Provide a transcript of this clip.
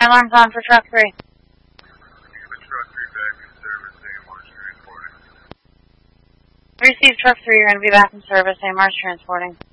Alarm's on for truck 3. Truck 3 back in service, AMR's transporting. Receive truck 3, you're going to be back in service, AMR's transporting.